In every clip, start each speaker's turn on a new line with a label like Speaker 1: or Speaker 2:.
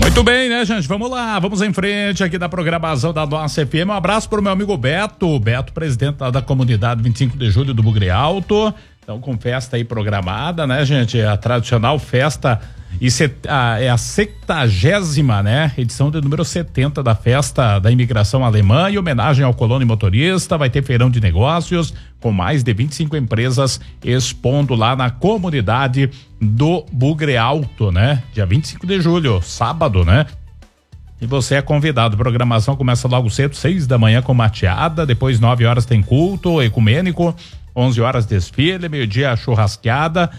Speaker 1: Muito bem, né, gente? Vamos lá, vamos em frente aqui da programação da nossa FM. Um abraço pro meu amigo Beto, presidente da comunidade 25 de julho do Bugre Alto. Então, com festa aí programada, né, gente? A tradicional festa é a 70ª, né? Edição de número 70 da festa da imigração alemã, em homenagem ao colono e motorista. Vai ter feirão de negócios com mais de 25 empresas expondo lá na comunidade do Bugre Alto, né? Dia 25 de julho, sábado, né? E você é convidado. A programação começa logo cedo, 6 da manhã com mateada, depois 9 horas tem culto ecumênico, 11 horas desfile, meio-dia churrasqueada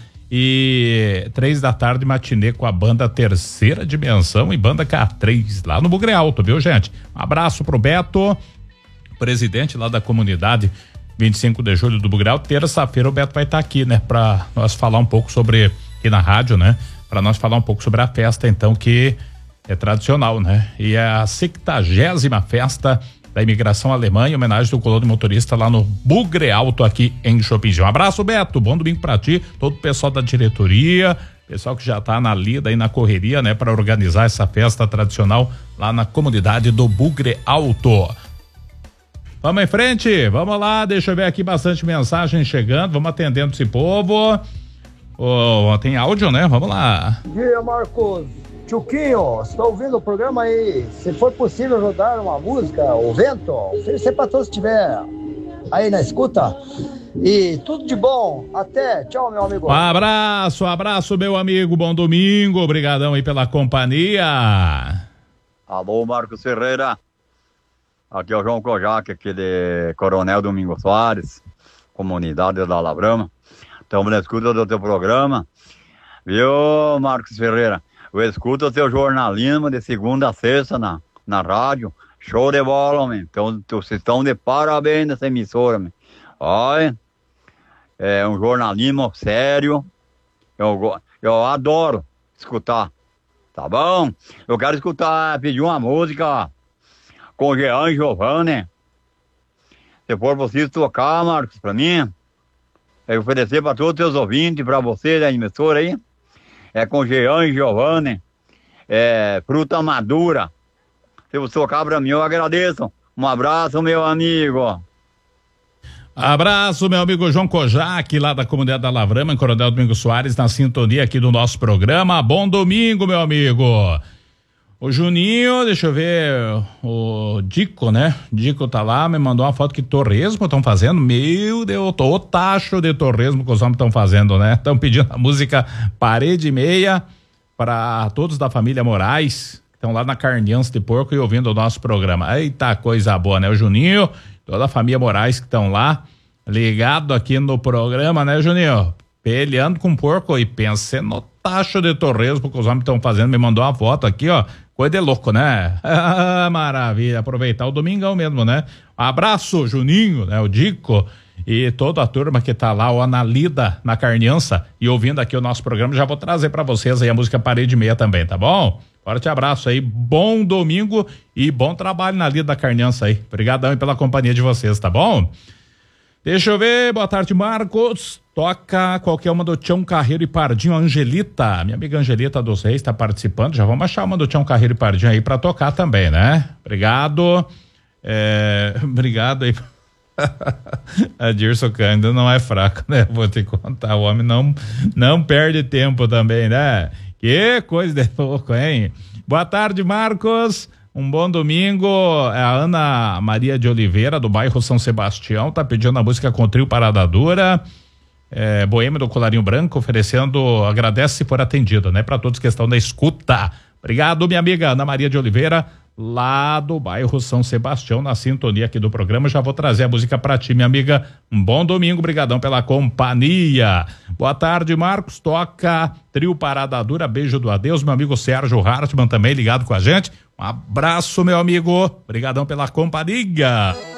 Speaker 1: e 3 da tarde matinê com a banda Terceira Dimensão e banda K3 lá no Bugre Alto, viu, gente? Um abraço pro Beto, presidente lá da comunidade 25 de julho do Bugre Alto. Terça-feira o Beto vai estar aqui, né? Pra nós falar um pouco sobre, aqui na rádio, né? Pra nós falar um pouco sobre a festa, então, que é tradicional, né? E é a 70ª festa da imigração alemã em homenagem do colono motorista lá no Bugre Alto aqui em Chopinzinho. Um abraço, Beto, bom domingo pra ti, todo o pessoal da diretoria, pessoal que já tá na lida e na correria, né, para organizar essa festa tradicional lá na comunidade do Bugre Alto. Vamos em frente, vamos lá, deixa eu ver aqui bastante mensagem chegando, vamos atendendo esse povo. Tem áudio, né? Vamos lá.
Speaker 2: Bom dia, Marcos. Tchuquinho, estou ouvindo o programa aí. Se for possível rodar uma música, O Vento, oferecer para todos que estiver aí na escuta. E tudo de bom. Até. Tchau, meu amigo.
Speaker 1: Um abraço, meu amigo. Bom domingo. Obrigadão aí pela companhia.
Speaker 3: Alô, Marcos Ferreira. Aqui é o João Kojak, aqui de Coronel Domingos Soares, comunidade da Labrama. Estamos na escuta do teu programa. Viu, Marcos Ferreira? Eu escuto o teu jornalismo de segunda a sexta na rádio. Show de bola, homem. Então, vocês estão de parabéns nessa emissora, homem. Olha, é um jornalismo sério. Eu adoro escutar. Tá bom? Eu quero pedir uma música com Jean Giovanni. Se for possível tocar, Marcos, pra mim, eu oferecer para todos os teus ouvintes, para você da emissora aí. É com Jean Giovanni, Fruta Madura. Se você tocar pra mim, eu agradeço. Um abraço, meu amigo.
Speaker 1: Abraço, meu amigo João Kojak, lá da comunidade da Lavrama, em Coronel Domingos Soares, na sintonia aqui do nosso programa. Bom domingo, meu amigo. O Juninho, deixa eu ver, o Dico, né? Dico tá lá, me mandou uma foto que torresmo estão fazendo. Meu Deus, o tacho de torresmo que os homens estão fazendo, né? Estão pedindo a música Parede Meia para todos da família Moraes, que estão lá na Carniança de Porco e ouvindo o nosso programa. Eita, coisa boa, né? O Juninho, toda a família Moraes que estão lá, ligado aqui no programa, né, Juninho? Peleando com porco e pensando no tacho de torresmo que os homens estão fazendo. Me mandou uma foto aqui, ó. Coisa de louco, né? Ah, maravilha. Aproveitar o domingão mesmo, né? Um abraço, Juninho, né? O Dico e toda a turma que tá lá, ó, na lida, na Carniança e ouvindo aqui o nosso programa. Já vou trazer pra vocês aí a música Parede Meia também, tá bom? Forte abraço aí, bom domingo e bom trabalho na lida da Carniança aí. Obrigadão pela companhia de vocês, tá bom? Deixa eu ver, boa tarde, Marcos. Toca qualquer uma do Tião Carreiro e Pardinho, Angelita. Minha amiga Angelita dos Reis está participando. Já vamos achar uma do Tião Carreiro e Pardinho aí para tocar também, né? Obrigado. Obrigado aí. A Dirson Cândido não é fraco, né? Vou te contar, o homem não perde tempo também, né? Que coisa de louco, hein? Boa tarde, Marcos. Um bom domingo. A Ana Maria de Oliveira, do bairro São Sebastião, tá pedindo a música com o trio Parada Dura. Boêmio do Colarinho Branco, oferecendo, agradece se for atendido, né? Para todos que estão na escuta. Obrigado, minha amiga Ana Maria de Oliveira, lá do bairro São Sebastião, na sintonia aqui do programa. Já vou trazer a música pra ti, minha amiga. Um bom domingo, brigadão pela companhia. Boa tarde, Marcos. Toca trio Parada Dura, beijo do adeus. Meu amigo Sérgio Hartmann também ligado com a gente. Um abraço, meu amigo. Brigadão pela companhia.